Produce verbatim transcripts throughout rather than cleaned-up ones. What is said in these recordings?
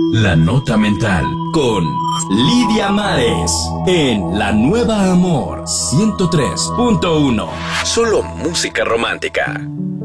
La Nota Mental con Lidia Mares en La Nueva Amor ciento tres punto uno. Solo música romántica.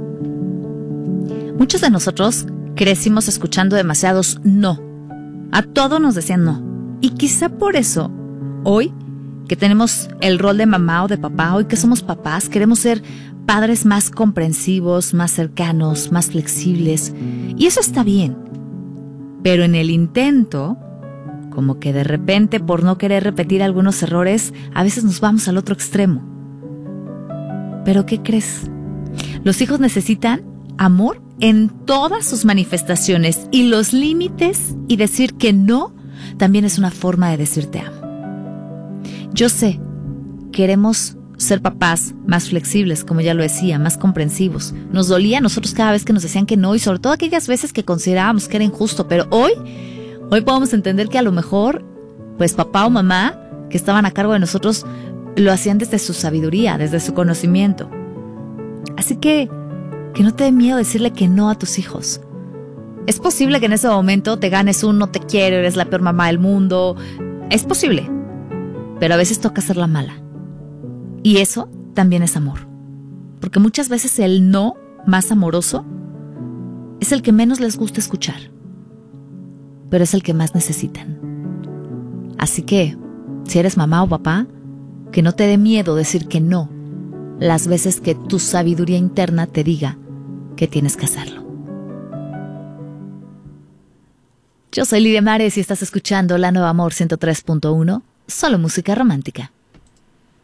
Muchos de nosotros crecimos escuchando demasiados no. A todo nos decían no. Y quizá por eso, hoy, que tenemos el rol de mamá o de papá, hoy que somos papás, queremos ser padres más comprensivos, más cercanos, más flexibles. Y eso está bien. Pero en el intento, como que de repente, por no querer repetir algunos errores, a veces nos vamos al otro extremo. ¿Pero qué crees? Los hijos necesitan amor en todas sus manifestaciones, y los límites y decir que no también es una forma de decir te amo. Yo sé, queremos ser papás más flexibles, como ya lo decía, más comprensivos. Nos dolía a nosotros cada vez que nos decían que no, y sobre todo aquellas veces que considerábamos que era injusto, pero hoy, hoy podemos entender que a lo mejor, pues papá o mamá que estaban a cargo de nosotros, lo hacían desde su sabiduría, desde su conocimiento. Así que, que no te dé miedo decirle que no a tus hijos. Es posible que en ese momento te ganes un no te quiero, eres la peor mamá del mundo. Es posible, pero a veces toca ser la mala. Y eso también es amor. Porque muchas veces el no más amoroso es el que menos les gusta escuchar, pero es el que más necesitan. Así que, si eres mamá o papá, que no te dé miedo decir que no las veces que tu sabiduría interna te diga que tienes que hacerlo. Yo soy Lidia Mares y estás escuchando La Nueva Amor ciento tres punto uno, solo música romántica.